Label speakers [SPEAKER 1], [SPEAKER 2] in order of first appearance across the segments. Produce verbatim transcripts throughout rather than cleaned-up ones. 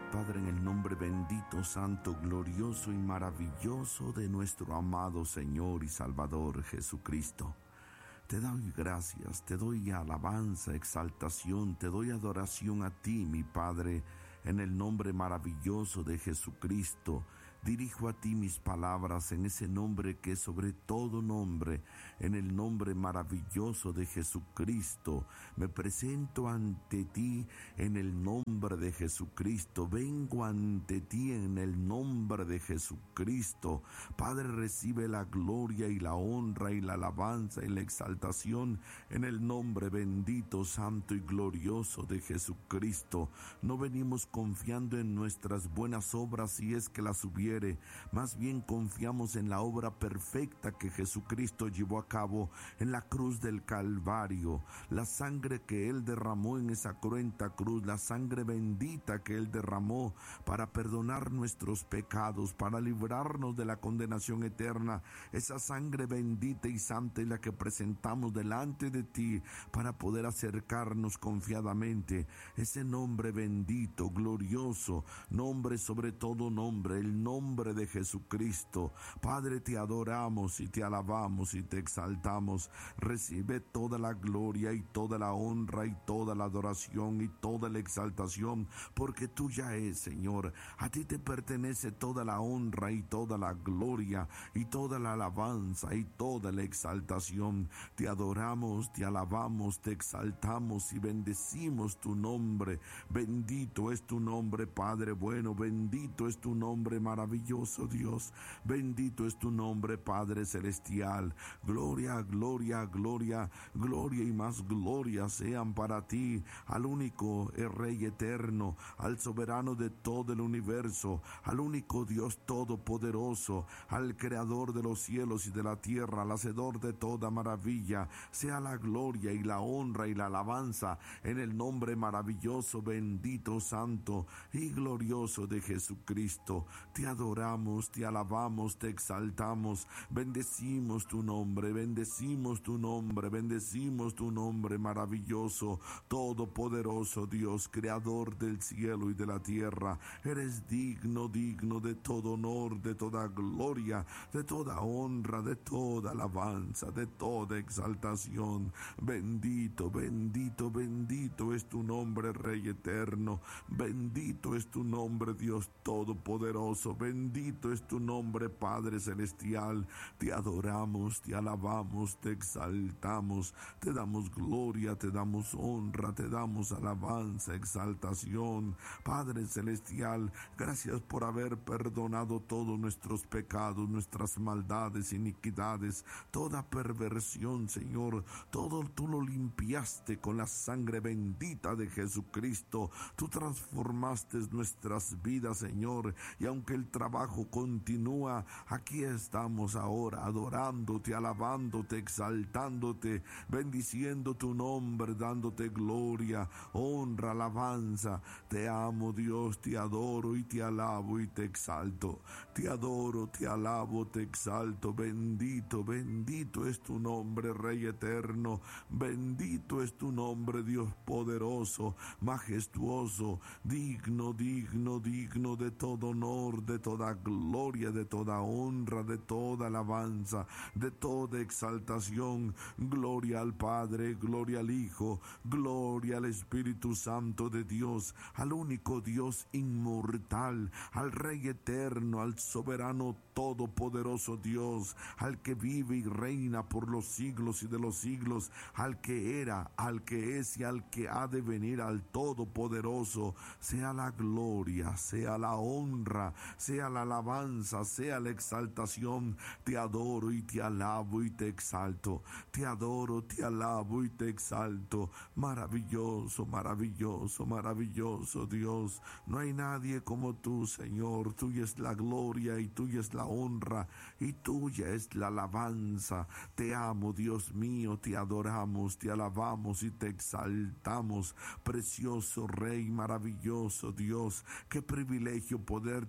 [SPEAKER 1] Padre, en el nombre bendito, santo, glorioso y maravilloso de nuestro amado Señor y Salvador Jesucristo. Te doy gracias, te doy alabanza, exaltación, te doy adoración a ti, mi Padre, en el nombre maravilloso de Jesucristo. Dirijo a ti mis palabras en ese nombre que es sobre todo nombre, en el nombre maravilloso de Jesucristo. Me presento ante ti en el nombre de Jesucristo. Vengo ante ti en el nombre de Jesucristo. Padre, recibe la gloria y la honra y la alabanza y la exaltación en el nombre bendito, santo y glorioso de Jesucristo. No venimos confiando en nuestras buenas obras si es que las hubiere, más bien confiamos en la obra perfecta que Jesucristo llevó a cabo en la cruz del Calvario, la sangre que Él derramó en esa cruenta cruz, la sangre bendita que Él derramó para perdonar nuestros pecados, para librarnos de la condenación eterna. Esa sangre bendita y santa es la que presentamos delante de ti para poder acercarnos confiadamente. Ese nombre bendito, glorioso, nombre sobre todo nombre, el nombre de Jesucristo. Padre, te adoramos y te alabamos y te exaltamos. Recibe toda la gloria y toda la honra y toda la adoración y toda la exaltación, porque tuya es, Señor. A ti te pertenece toda la honra y toda la gloria y toda la alabanza y toda la exaltación. Te adoramos, te alabamos, te exaltamos y bendecimos tu nombre. Bendito es tu nombre, Padre bueno. Bendito es tu nombre, maravilloso Dios. Bendito es tu nombre, Padre celestial. Gloria, gloria, gloria, gloria y más gloria sean para ti, al único el Rey eterno, al soberano de todo el universo, al único Dios todopoderoso, al creador de los cielos y de la tierra, al hacedor de toda maravilla. Sea la gloria y la honra y la alabanza en el nombre maravilloso, bendito, santo y glorioso de Jesucristo. Te adoramos, te alabamos, te exaltamos, bendecimos tu nombre, bendecimos tu nombre, bendecimos tu nombre maravilloso, todopoderoso Dios, creador del cielo y de la tierra. Eres digno, digno de todo honor, de toda gloria, de toda honra, de toda alabanza, de toda exaltación. Bendito, bendito, bendito es tu nombre, Rey eterno. Bendito es tu nombre, Dios todopoderoso. Bendito es tu nombre, Padre celestial. Te adoramos, te alabamos, te exaltamos, te damos gloria, te damos honra, te damos alabanza, exaltación. Padre celestial, gracias por haber perdonado todos nuestros pecados, nuestras maldades, iniquidades, toda perversión, Señor. Todo tú lo limpiaste con la sangre bendita de Jesucristo. Tú transformaste nuestras vidas, Señor, y aunque el trabajo continúa, aquí estamos ahora adorándote, alabándote, exaltándote, bendiciendo tu nombre, dándote gloria, honra, alabanza. Te amo, Dios, te adoro y te alabo y te exalto. Te adoro, te alabo, te exalto. Bendito, bendito es tu nombre, Rey eterno. Bendito es tu nombre, Dios poderoso, majestuoso, digno, digno, digno de todo honor, de toda gloria, de toda honra, de toda alabanza, de toda exaltación. Gloria al Padre, gloria al Hijo, gloria al Espíritu Santo de Dios, al único Dios inmortal, al Rey eterno, al soberano todopoderoso Dios, al que vive y reina por los siglos y de los siglos, al que era, al que es y al que ha de venir, al todopoderoso. Sea la gloria, sea la honra, sea la alabanza, sea la exaltación. Te adoro y te alabo y te exalto. Te adoro, te alabo y te exalto. Maravilloso, maravilloso, maravilloso Dios. No hay nadie como tú, Señor. Tuya es la gloria y tuya es la honra y tuya es la alabanza. Te amo, Dios mío, te adoramos, te alabamos y te exaltamos. Precioso Rey, maravilloso Dios, qué privilegio poderte adorar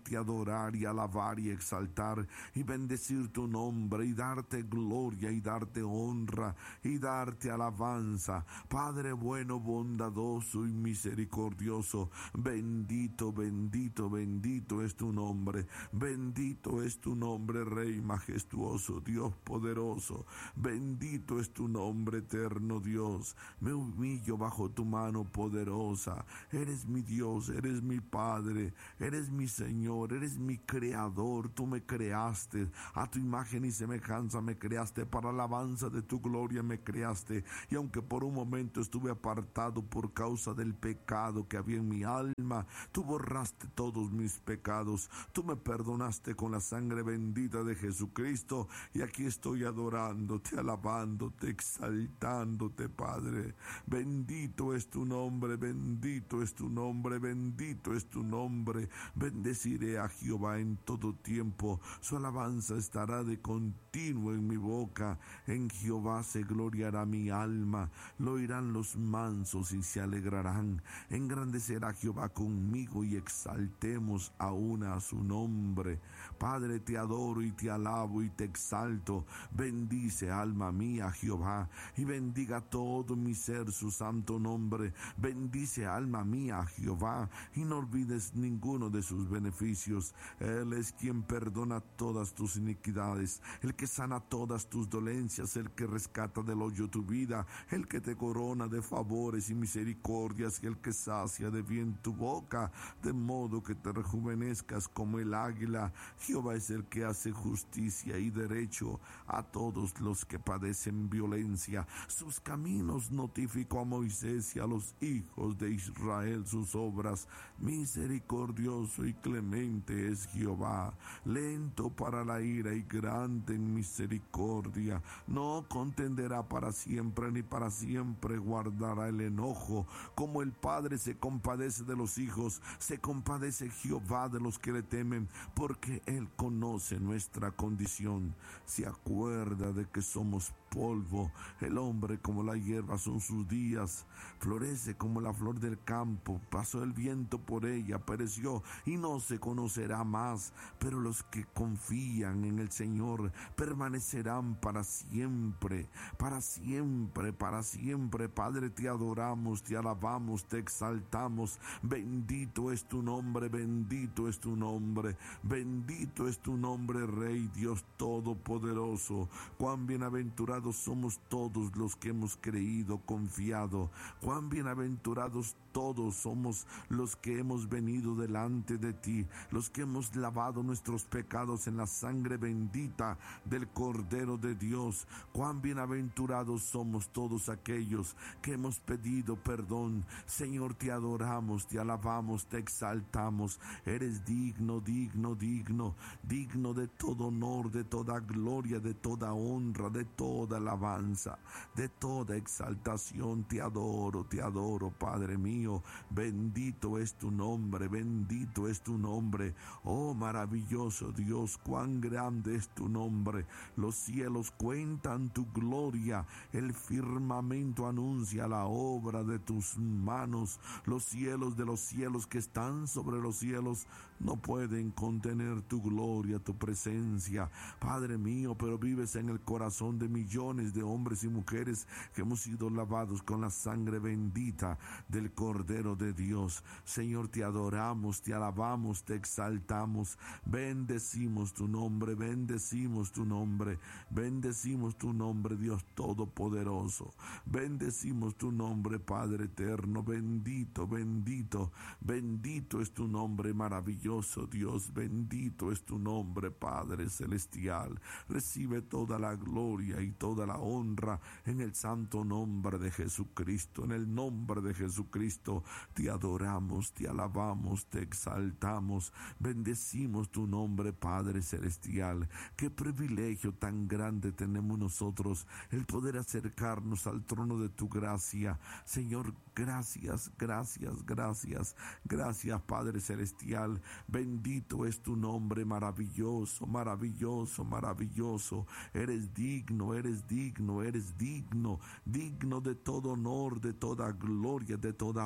[SPEAKER 1] adorar y alabar y exaltar y bendecir tu nombre y darte gloria y darte honra y darte alabanza. Padre bueno, bondadoso y misericordioso, bendito, bendito, bendito es tu nombre. Bendito es tu nombre, Rey majestuoso, Dios poderoso. Bendito es tu nombre, eterno Dios. Me humillo bajo tu mano poderosa. Eres mi Dios, eres mi Padre, eres mi Señor, eres mi Creador. Tú me creaste, a tu imagen y semejanza me creaste, para alabanza de tu gloria me creaste. Y aunque por un momento estuve apartado por causa del pecado que había en mi alma, tú borraste todos mis pecados. Tú me perdonaste con la sangre bendita de Jesucristo. Y aquí estoy adorándote, alabándote, exaltándote, Padre. Bendito es tu nombre, bendito es tu nombre, bendito es tu nombre. Bendeciré a Jehová en todo tiempo. Su alabanza estará de continuo en mi boca. En Jehová se gloriará mi alma. Lo oirán los mansos y se alegrarán. Engrandecerá Jehová conmigo y exaltemos aún a su nombre. Padre, te adoro y te alabo y te exalto. Bendice, alma mía, Jehová, y bendiga todo mi ser su santo nombre. Bendice, alma mía, Jehová, y no olvides ninguno de sus beneficios. Él es quien perdona todas tus iniquidades, el que sana todas tus dolencias, el que rescata del hoyo tu vida, el que te corona de favores y misericordias, y el que sacia de bien tu boca, de modo que te rejuvenezcas como el águila. Jehová es el que hace justicia y derecho a todos los que padecen violencia. Sus caminos notificó a Moisés y a los hijos de Israel sus obras. Misericordioso y clemente es Jehová, lento para la ira y grande en misericordia. No contenderá para siempre, ni para siempre guardará el enojo. Como el Padre se compadece de los hijos, se compadece Jehová de los que le temen, porque Él conoce nuestra condición. Se acuerda de que somos polvo. El hombre como la hierba son sus días. Florece como la flor del campo. Pasó el viento por ella, pereció y no se conocerá más. Pero los que confían en el Señor permanecerán para siempre, para siempre, para siempre. Padre, te adoramos, te alabamos, te exaltamos. Bendito es tu nombre, bendito es tu nombre, bendito es tu nombre, Rey Dios Todopoderoso. Cuán bienaventurados somos todos los que hemos creído, confiado. Cuán bienaventurados todos somos los que hemos venido delante de ti, los que hemos lavado nuestros pecados en la sangre bendita del Cordero de Dios. Cuán bienaventurados somos todos aquellos que hemos pedido perdón. Señor, te adoramos, te alabamos, te exaltamos. Eres digno, digno, digno, digno de todo honor, de toda gloria, de toda honra, de toda alabanza, de toda exaltación. Te adoro, te adoro, Padre mío. Bendito es tu nombre, bendito es tu nombre. Oh, maravilloso Dios, cuán grande es tu nombre. Los cielos cuentan tu gloria, el firmamento anuncia la obra de tus manos. Los cielos de los cielos que están sobre los cielos no pueden contener tu gloria, tu presencia, Padre mío, pero vives en el corazón de millones de hombres y mujeres que hemos sido lavados con la sangre bendita del Cordero de Dios. Señor, te adoramos, te alabamos, te exaltamos, bendecimos tu nombre, bendecimos tu nombre, bendecimos tu nombre, Dios Todopoderoso, bendecimos tu nombre, Padre eterno, bendito, bendito, bendito es tu nombre maravilloso, Dios, bendito es tu nombre, Padre celestial. Recibe toda la gloria y toda la honra en el santo nombre de Jesucristo. En el nombre de Jesucristo te adoramos, te alabamos, te exaltamos, bendecimos tu nombre, Padre celestial. Qué privilegio tan grande tenemos nosotros, el poder acercarnos al trono de tu gracia. Señor, gracias, gracias, gracias, gracias, Padre celestial. Bendito es tu nombre, maravilloso, maravilloso, maravilloso. Eres digno, eres digno, eres digno, digno de todo honor, de toda gloria, de toda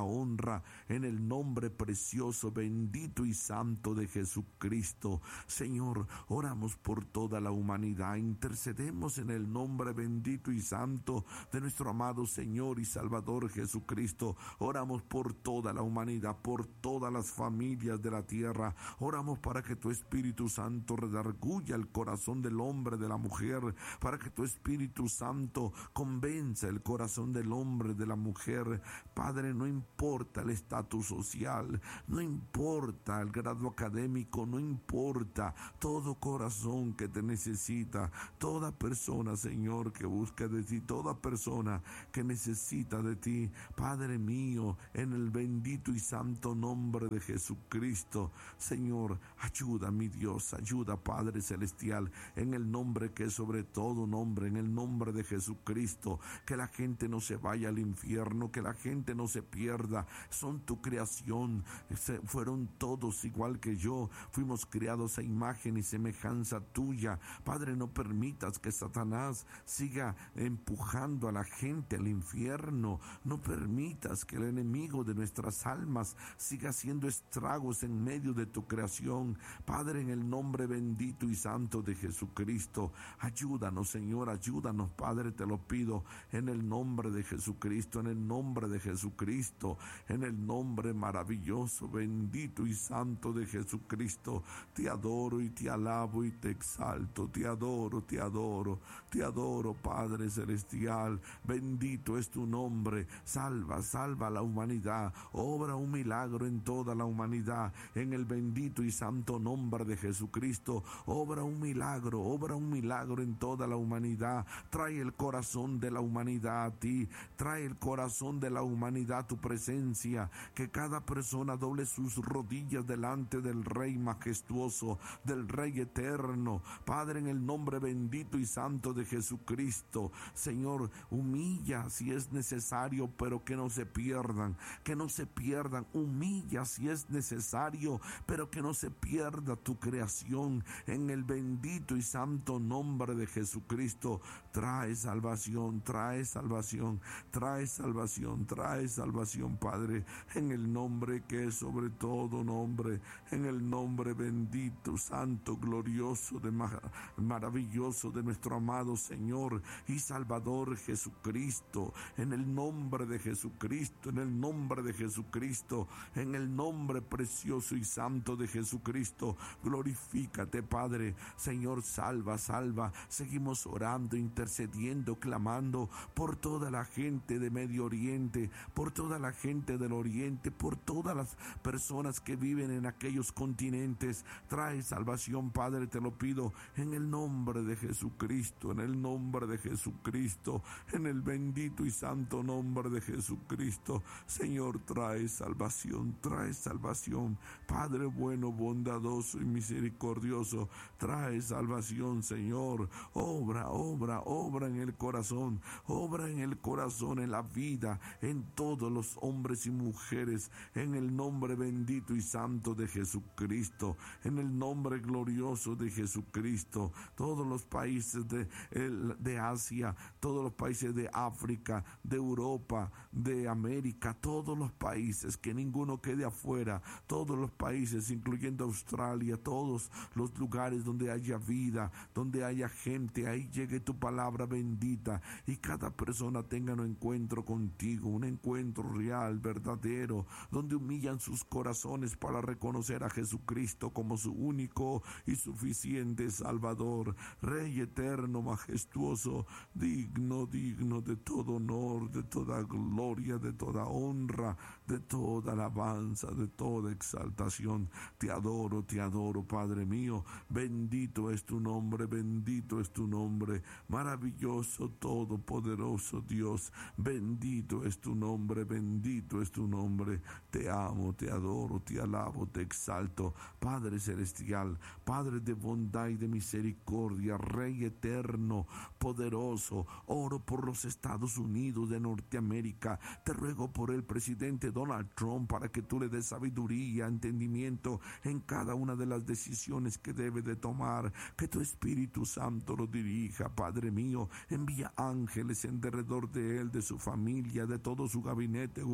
[SPEAKER 1] honra en el nombre precioso, bendito y santo de Jesucristo. Señor, oramos por toda la humanidad, intercedemos en el nombre bendito y santo de nuestro amado Señor y Salvador Jesucristo. Oramos por toda la humanidad, por todas las familias de la tierra. Oramos para que tu Espíritu Santo redarguya el corazón del hombre, de la mujer, para que tu Espíritu Santo convenza el corazón del hombre, de la mujer. Padre, no importa el estatus social, no importa el grado académico, no importa, todo corazón que te necesita, toda persona, Señor, que busca de ti, toda persona que necesita de ti, Padre mío, en el bendito y santo nombre de Jesucristo. Señor, ayuda, mi Dios, ayuda, Padre celestial, en el nombre que es sobre todo nombre, en el nombre de Jesucristo, que la gente no se vaya al infierno, que la gente no se pierda. Son tu creación, se, fueron todos igual que yo, fuimos creados a imagen y semejanza tuya. Padre, no permitas que Satanás siga empujando a la gente al infierno, no permitas que el enemigo de nuestras almas siga haciendo estragos en medio de tu creación. Padre, en el nombre bendito y santo de Jesucristo, ayúdanos, Señor, ayúdanos, Padre, te lo pido, en el nombre de Jesucristo, en el nombre de Jesucristo, en el nombre maravilloso, bendito y santo de Jesucristo. Te adoro y te alabo y te exalto, te adoro, te adoro, te adoro, Padre celestial, bendito es tu nombre. Salva, salva a la humanidad, obra un milagro en toda la humanidad, en el bendito y santo nombre de Jesucristo. Obra un milagro, obra un milagro en toda la humanidad. Trae el corazón de la humanidad a ti, trae el corazón de la humanidad a tu presencia, que cada persona doble sus rodillas delante del Rey majestuoso, del Rey eterno. Padre, en el nombre bendito y santo de Jesucristo, Señor, humilla si es necesario, pero que no se pierdan, que no se pierdan, humilla si es necesario, pero que no se pierda tu creación, en el bendito y santo nombre de Jesucristo. Trae salvación, trae salvación, trae salvación, trae salvación, Padre, en el nombre que es sobre todo nombre, en el nombre bendito, santo, glorioso, de mar- maravilloso de nuestro amado Señor y Salvador Jesucristo, en el nombre de Jesucristo, en el nombre de Jesucristo, en el nombre precioso y santo de Jesucristo. Glorifícate, Padre. Señor, salva, salva. Seguimos orando, intercediendo, clamando por toda la gente de Medio Oriente, por toda la gente del Oriente, por todas las personas que viven en aquellos continentes. Trae salvación, Padre, te lo pido, en el nombre de Jesucristo, en el nombre de Jesucristo, en el bendito y santo nombre de Jesucristo. Señor, trae salvación, trae salvación. Padre bueno, bondadoso y misericordioso, trae salvación, Señor. Obra, obra, obra en el corazón, obra en el corazón, en la vida, en todos los hombres y mujeres, en el nombre bendito y santo de Jesucristo, en el nombre glorioso de Jesucristo. Todos los países de, de Asia, todos los países de África, de Europa, de América, todos los países, que ninguno quede afuera, todos los países, incluyendo Australia, todos los lugares donde haya vida, donde haya gente, ahí llegue tu palabra bendita y cada persona tenga un encuentro contigo, un encuentro real, verdadero, donde humillan sus corazones para reconocer a Jesucristo como su único y suficiente Salvador, Rey eterno, majestuoso, digno, digno de todo honor, de toda gloria, de toda honra, de toda alabanza, de toda exaltación. Te adoro, te adoro, Padre mío. Bendito es tu nombre, bendito es tu nombre, maravilloso, todopoderoso Dios. Bendito es tu nombre, bendito es tu nombre. Te amo, te adoro, te alabo, te exalto. Padre celestial, Padre de bondad y de misericordia, Rey eterno, poderoso, oro por los Estados Unidos de Norteamérica. Te ruego por el presidente Donald Trump para que tú le des sabiduría, entendimiento en cada una de las decisiones que debe de tomar. Que tu Espíritu Santo lo dirija, Padre mío. Envía ángeles en derredor de él, de su familia, de todo su gabinete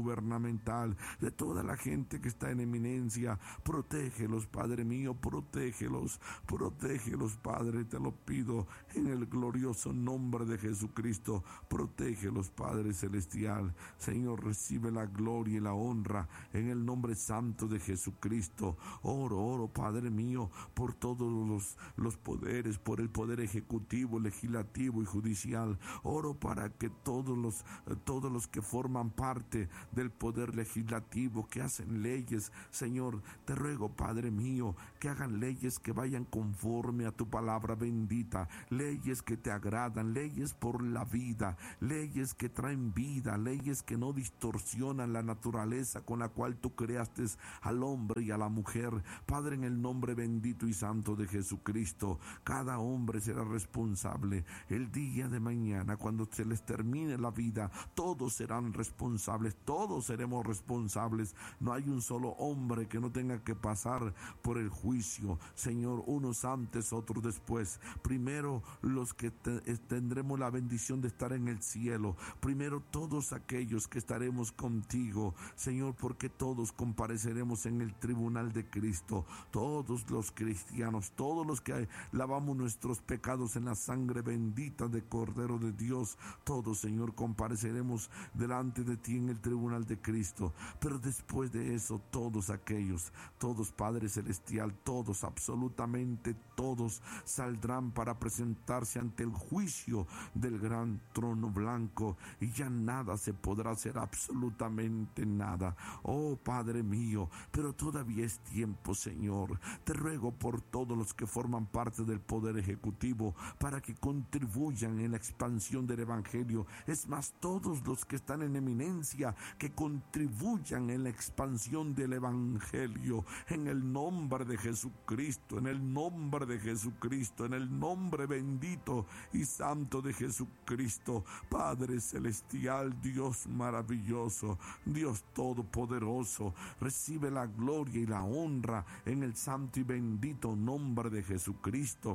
[SPEAKER 1] gubernamental, de toda la gente que está en eminencia. Protégelos, Padre mío, protégelos, protégelos, Padre, te lo pido en el glorioso nombre de Jesucristo. Protégelos, Padre celestial. Señor, recibe la gloria y la honra en el nombre santo de Jesucristo. Oro, oro, Padre mío, por todos los, los poderes, por el poder ejecutivo, legislativo y judicial. Oro para que todos los, todos los que forman parte del poder legislativo, que hacen leyes, Señor, te ruego, Padre mío, que hagan leyes que vayan conforme a tu palabra bendita, leyes que te agradan, leyes por la vida, leyes que traen vida, leyes que no distorsionan la naturaleza con la cual tú creaste al hombre y a la mujer. Padre, en el nombre bendito y santo de Jesucristo, cada hombre será responsable el día de mañana, cuando se les termine la vida. Todos serán responsables, todos seremos responsables. No hay un solo hombre que no tenga que pasar por el juicio, Señor, unos antes, otros después. Primero los que te, tendremos la bendición de estar en el cielo, primero todos aquellos que estaremos contigo, Señor, porque todos compareceremos en el tribunal de Cristo. Todos los cristianos, todos los que lavamos nuestros pecados en la sangre bendita de Cordero de Dios, todos, Señor, compareceremos delante de ti en el tribunal de Cristo. Pero después de eso, todos aquellos, todos, Padre celestial, todos, absolutamente todos, saldrán para presentarse ante el juicio del gran trono blanco, y ya nada se podrá hacer, absolutamente nada. Oh, Padre mío, pero todavía es tiempo, Señor. Te ruego por todos los que forman parte del poder ejecutivo, para que contribuyan en la expansión del evangelio. Es más, todos los que están en eminencia, que contribuyan en la expansión del evangelio, en el nombre de Jesucristo, en el nombre de Jesucristo, en el nombre bendito y santo de Jesucristo. Padre celestial, Dios maravilloso, Dios todopoderoso, recibe la gloria y la honra en el santo y bendito nombre de Jesucristo.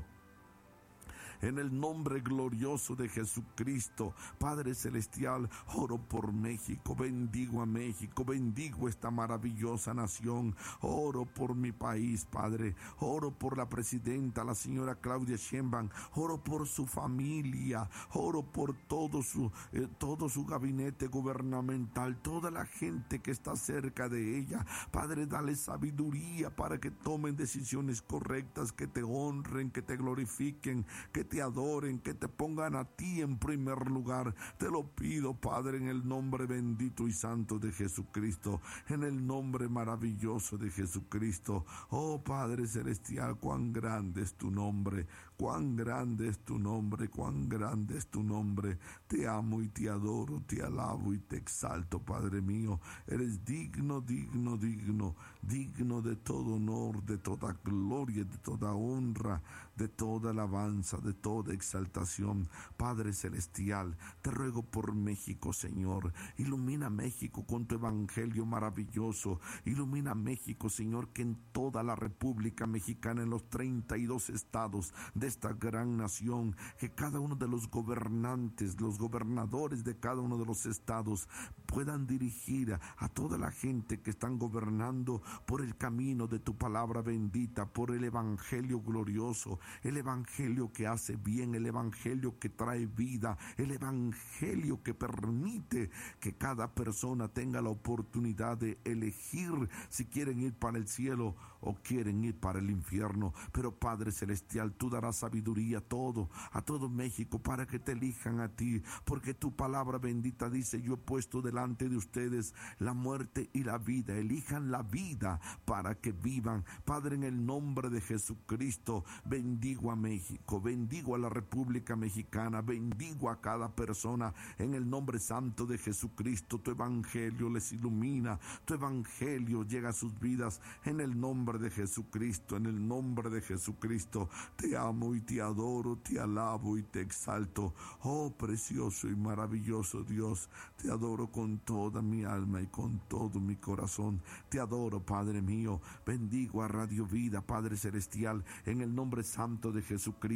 [SPEAKER 1] En el nombre glorioso de Jesucristo, Padre celestial, oro por México, bendigo a México, bendigo esta maravillosa nación, oro por mi país, Padre, oro por la presidenta, la señora Claudia Sheinbaum, oro por su familia, oro por todo su, eh, todo su gabinete gubernamental, toda la gente que está cerca de ella. Padre, dale sabiduría para que tomen decisiones correctas, que te honren, que te glorifiquen, que te adoren, que te pongan a ti en primer lugar. Te lo pido, Padre, en el nombre bendito y santo de Jesucristo, en el nombre maravilloso de Jesucristo. Oh, Padre celestial, cuán grande es tu nombre, cuán grande es tu nombre, cuán grande es tu nombre. Te amo y te adoro, te alabo y te exalto, Padre mío. Eres digno, digno, digno, digno de todo honor, de toda gloria, de toda honra, de toda alabanza, de toda exaltación. Padre celestial, te ruego por México, Señor. Ilumina México con tu evangelio maravilloso. Ilumina México, Señor, que en toda la República Mexicana, en los treinta y dos estados de esta gran nación, que cada uno de los gobernantes, los gobernadores de cada uno de los estados puedan dirigir a, a toda la gente que están gobernando por el camino de tu palabra bendita, por el evangelio glorioso, el evangelio que hace bien, el evangelio que trae vida, el evangelio que permite que cada persona tenga la oportunidad de elegir si quieren ir para el cielo o quieren ir para el infierno. Pero Padre celestial, tú darás sabiduría a todo, a todo México, para que te elijan a ti, porque tu palabra bendita dice: yo he puesto delante de ustedes la muerte y la vida, elijan la vida para que vivan. Padre, en el nombre de Jesucristo, bendigo a México, bendigo a la República Mexicana, bendigo a cada persona en el nombre santo de Jesucristo. Tu evangelio les ilumina, tu evangelio llega a sus vidas en el nombre de Jesucristo, en el nombre de Jesucristo. Te amo y te adoro, te alabo y te exalto. Oh, precioso y maravilloso Dios, te adoro con toda mi alma y con todo mi corazón. Te adoro, Padre mío. Bendigo a Radio Vida, Padre celestial, en el nombre santo de Jesucristo.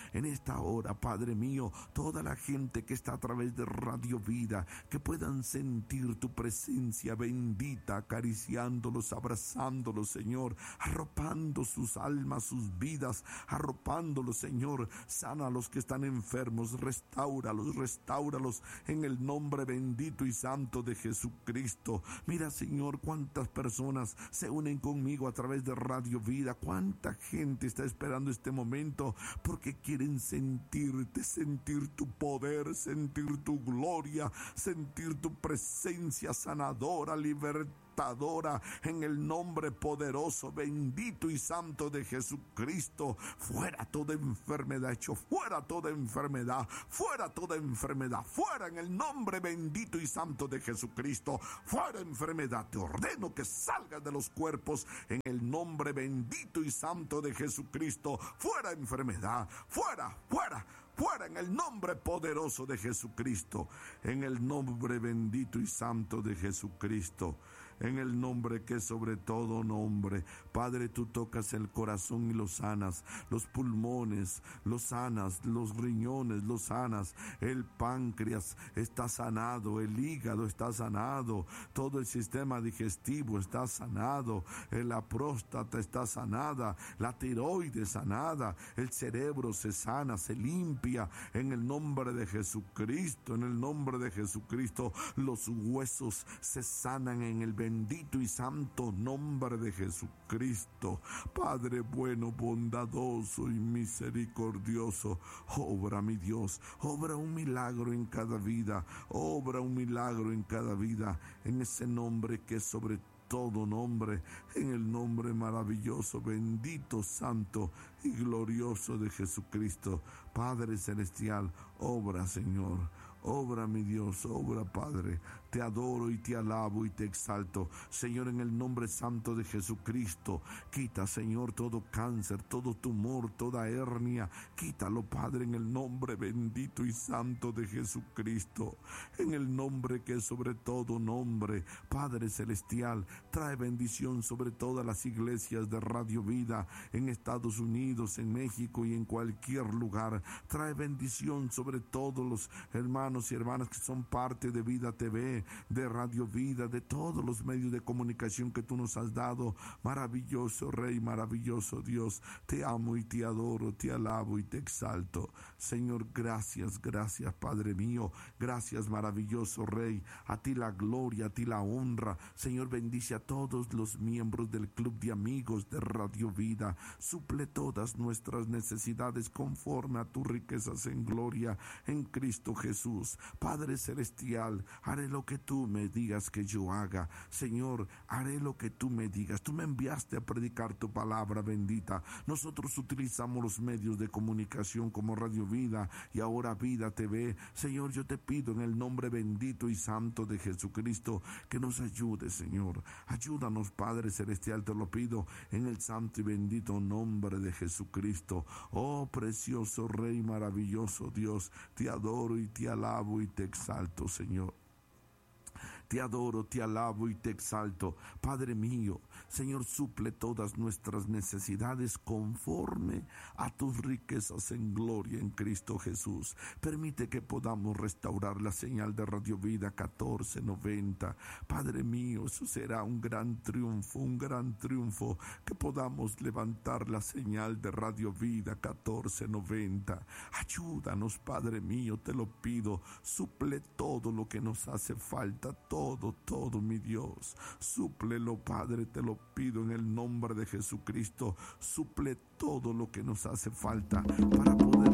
[SPEAKER 1] en esta hora, Padre mío, toda la gente que está a través de Radio Vida, que puedan sentir tu presencia bendita, acariciándolos, abrazándolos, Señor, arropando sus almas, sus vidas, arropándolos, Señor. Sana a los que están enfermos, restáuralos, restáuralos en el nombre bendito y santo de Jesucristo. Mira, Señor, cuántas personas se unen conmigo a través de Radio Vida, cuánta gente está esperando este momento porque quieren sentirte, sentir tu poder, sentir tu gloria, sentir tu presencia sanadora, libertadora, en el nombre poderoso, bendito y santo de Jesucristo. Fuera toda enfermedad, hecho fuera toda enfermedad, fuera toda enfermedad, fuera en el nombre bendito y santo de Jesucristo. Fuera enfermedad, te ordeno que salgas de los cuerpos en el nombre bendito y santo de Jesucristo. Fuera enfermedad, fuera, fuera, fuera en el nombre poderoso de Jesucristo, en el nombre bendito y santo de Jesucristo, en el nombre que es sobre todo nombre. Padre, tú tocas el corazón y lo sanas, los pulmones los sanas, los riñones los sanas, el páncreas está sanado, el hígado está sanado, todo el sistema digestivo está sanado, la próstata está sanada, la tiroides sanada, el cerebro se sana, se limpia en el nombre de Jesucristo, en el nombre de Jesucristo. Los huesos se sanan en el bendito y santo nombre de Jesucristo. Padre bueno, bondadoso y misericordioso, obra, mi Dios, obra un milagro en cada vida, obra un milagro en cada vida, en ese nombre que es sobre todo nombre, en el nombre maravilloso, bendito, santo y glorioso de Jesucristo. Padre celestial, obra, Señor, obra, mi Dios, obra, Padre. Te adoro y te alabo y te exalto, Señor, en el nombre santo de Jesucristo. Quita, Señor, todo cáncer, todo tumor, toda hernia. Quítalo, Padre, en el nombre bendito y santo de Jesucristo. En el nombre que es sobre todo nombre, Padre celestial, trae bendición sobre todas las iglesias de Radio Vida en Estados Unidos, en México y en cualquier lugar. Trae bendición sobre todos los hermanos y hermanas que son parte de Vida T V, de Radio Vida, de todos los medios de comunicación que tú nos has dado. Maravilloso Rey, maravilloso Dios, te amo y te adoro, te alabo y te exalto. Señor, gracias, gracias, Padre mío, gracias, maravilloso Rey. A ti la gloria, a ti la honra. Señor, bendice a todos los miembros del club de amigos de Radio Vida. Suple todas nuestras necesidades conforme a tus riquezas en gloria en Cristo Jesús. Padre celestial, haré lo que tú me digas que yo haga. Señor, haré lo que tú me digas. Tú me enviaste a predicar tu palabra bendita. Nosotros utilizamos los medios de comunicación como Radio Vida y ahora Vida T V. Señor, yo te pido en el nombre bendito y santo de Jesucristo que nos ayude, Señor. Ayúdanos, Padre celestial, te lo pido en el santo y bendito nombre de Jesucristo. Oh, precioso Rey, maravilloso Dios, te adoro y te alabo y te exalto, Señor. Te adoro, te alabo y te exalto. Padre mío, Señor, suple todas nuestras necesidades conforme a tus riquezas en gloria en Cristo Jesús. Permite que podamos restaurar la señal de Radio Vida catorce noventa. Padre mío, eso será un gran triunfo, un gran triunfo, que podamos levantar la señal de Radio Vida catorce noventa. Ayúdanos, Padre mío, te lo pido. Suple todo lo que nos hace falta, todo, todo, mi Dios. Súplelo, Padre, te lo pido en el nombre de Jesucristo. Suple todo lo que nos hace falta para poder